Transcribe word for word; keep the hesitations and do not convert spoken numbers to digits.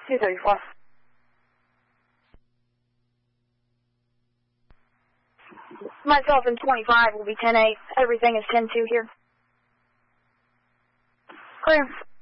two thirty-four. Myself and twenty-five will be ten eight. Everything is ten two here. Clear.